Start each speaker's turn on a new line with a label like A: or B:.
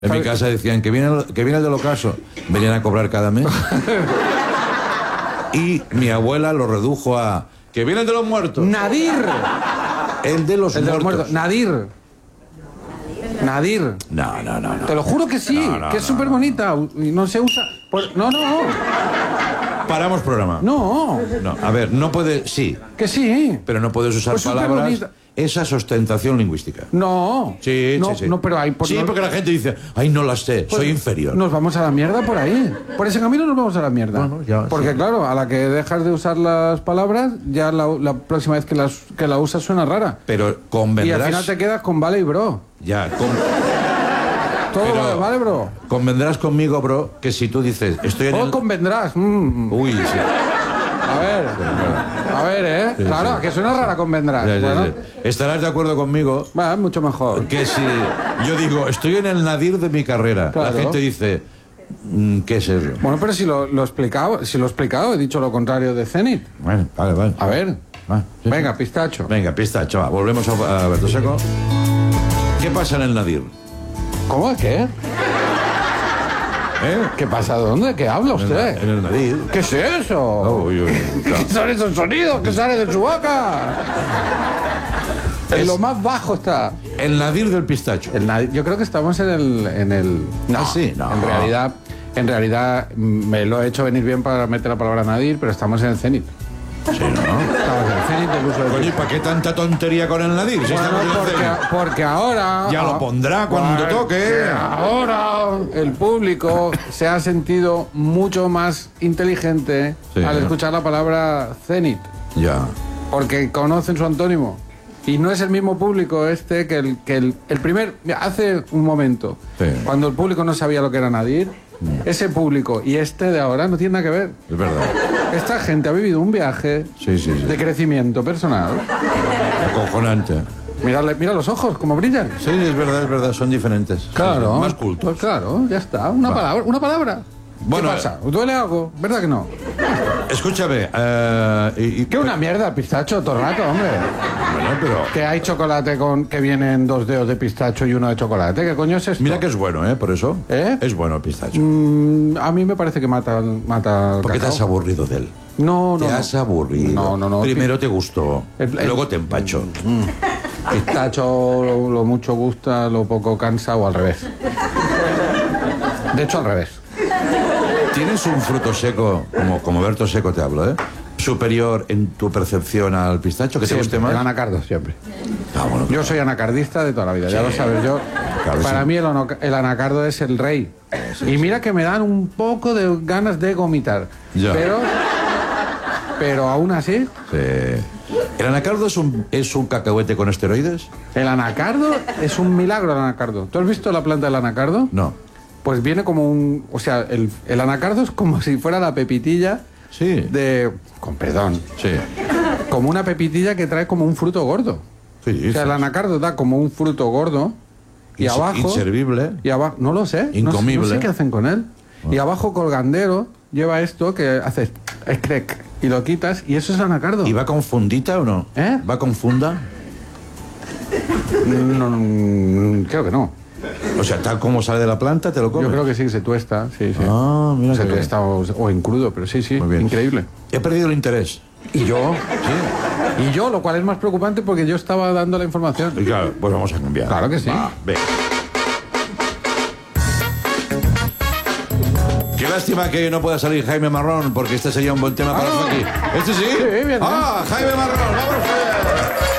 A: En mi casa decían que viene el del ocaso. Venían a cobrar cada mes. Y mi abuela lo redujo a... ¡Que viene el de los muertos!
B: ¡Nadir!
A: El de los muertos.
B: Nadir. Nadir.
A: No.
B: Te lo juro que sí, que es súper bonita. Y no se usa... No.
A: Paramos programa.
B: No.
A: A ver, no puede... Sí.
B: Que sí.
A: Pero no puedes usar
B: Pues
A: palabras...
B: superbonita.
A: Esa es ostentación lingüística.
B: No.
A: Sí.
B: No, pero hay...
A: Sí, porque la gente dice, ay, no las sé, soy inferior.
B: Nos vamos a la mierda por ahí. Por ese camino nos vamos a la mierda.
A: Bueno, ya,
B: porque
A: sí.
B: claro, a la que dejas de usar las palabras, ya la próxima vez que la usas suena rara.
A: Pero convendrás...
B: Y al final te quedas con vale y bro.
A: Ya,
B: Todo
A: pero
B: vale, bro.
A: Convendrás conmigo, bro, que si tú dices, estoy en el...
B: convendrás.
A: Uy, sí.
B: A ver,
A: Sí,
B: claro,
A: sí.
B: que suena rara convendrás.
A: Ya,
B: Bueno,
A: sí. Estarás de acuerdo conmigo
B: va, mucho mejor.
A: que si yo digo, estoy en el nadir de mi carrera,
B: Claro.
A: la gente dice, ¿qué es eso?
B: Bueno, pero si lo he explicado, he dicho lo contrario de Zenit.
A: Bueno, vale.
B: A ver,
A: Va, sí,
B: venga,
A: sí.
B: pistacho.
A: Venga, pistacho, va, volvemos a Alberto Seco. ¿Qué pasa en el nadir?
B: ¿Cómo? ¿Qué? ¿Qué pasa? ¿Dónde? ¿Qué habla usted?
A: En el nadir.
B: ¿Qué es eso?
A: Uy,
B: ¿Qué son esos sonidos que salen de su boca? En lo más bajo está.
A: El nadir del pistacho.
B: Yo creo que estamos en el... No,
A: sí, no.
B: En realidad me lo he hecho venir bien para meter la palabra nadir, pero estamos en el cenit.
A: Sí, ¿no?
B: Estamos en el cenit del uso del
A: Oye, ¿y para qué tanta tontería con el nadir? Si
B: Bueno,
A: estamos en el cenit.
B: porque ahora...
A: Ya lo pondrá cuando toque.
B: Ahora el público se ha sentido mucho más inteligente
A: Sí.
B: al escuchar la palabra cenit,
A: Ya.
B: porque conocen su antónimo. Y no es el mismo público este que el primer... Mira, hace un momento,
A: Sí.
B: cuando el público no sabía lo que era nadir, ese público y este de ahora no tiene nada que ver.
A: Es verdad.
B: Esta gente ha vivido un viaje
A: Sí.
B: de crecimiento personal.
A: Acojonante.
B: Mira los ojos, cómo brillan.
A: Sí, es verdad, son diferentes.
B: Claro.
A: Sí, más cultos.
B: Claro, ya está. Una palabra.
A: Bueno,
B: ¿Qué pasa? ¿Duele algo? ¿Verdad que no?
A: Escúchame,
B: ¿Qué una mierda el pistacho todo el rato, hombre?
A: Bueno, pero...
B: Que hay chocolate que vienen 2 dedos de pistacho y uno de chocolate. ¿Qué coño es esto?
A: Mira que es bueno, por eso.
B: ¿Eh?
A: Es bueno el pistacho.
B: A mí me parece que mata el
A: ¿Por qué te
B: cacao.
A: has aburrido de él?
B: No.
A: Te has aburrido.
B: No.
A: Primero te gustó,
B: El-
A: luego te empacho.
B: Pistacho lo mucho gusta, lo poco cansa o al revés. De hecho, al revés.
A: ¿Tienes un fruto seco, como Berto Seco te hablo, superior en tu percepción al pistacho, que te guste
B: El
A: más?
B: anacardo, siempre.
A: Ah, bueno,
B: Yo soy anacardista de toda la vida, ya lo sabes.
A: Claro,
B: Para
A: sí.
B: mí el anacardo es el rey. Y mira que me dan un poco de ganas de vomitar.
A: Ya.
B: Pero aún así,
A: Sí. ¿El anacardo es un cacahuete con esteroides?
B: el anacardo es un milagro, el anacardo. ¿Tú has visto la planta del anacardo?
A: No.
B: Pues viene como un... O sea, el anacardo es como si fuera la pepitilla
A: Sí.
B: con perdón.
A: Sí.
B: Como una pepitilla que trae como un fruto gordo.
A: Sí,
B: O sea, el anacardo da como un fruto gordo y abajo...
A: Inservible.
B: Y abajo, no lo sé.
A: Incomible.
B: No sé qué hacen con él. Y abajo colgandero lleva esto que haces escrec y lo quitas y eso es anacardo.
A: ¿Y va con fundita o no? ¿Va con funda?
B: No, creo que no.
A: O sea, tal como sale de la planta, te lo comes.
B: Yo creo que sí, se tuesta. Sí.
A: Ah, mira
B: Se
A: qué bien.
B: tuesta o en crudo, pero sí,
A: Muy bien.
B: increíble.
A: He perdido el interés.
B: Y yo,
A: Sí.
B: y yo, lo cual es más preocupante porque yo estaba dando la información.
A: Y claro, pues vamos a cambiar.
B: Claro que sí.
A: Va, ve. Qué lástima que no pueda salir Jaime Marrón, porque este sería un buen tema para
B: Ah.
A: aquí. ¿Este sí?
B: Sí, bien.
A: Ah, Jaime Marrón, vamos a ver.